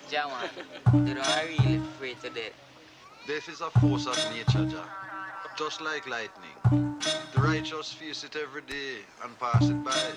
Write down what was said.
Yeah, man. They don't really pray to death. Death is a force of nature, Jah. Just like lightning. The righteous face it every day and pass it by.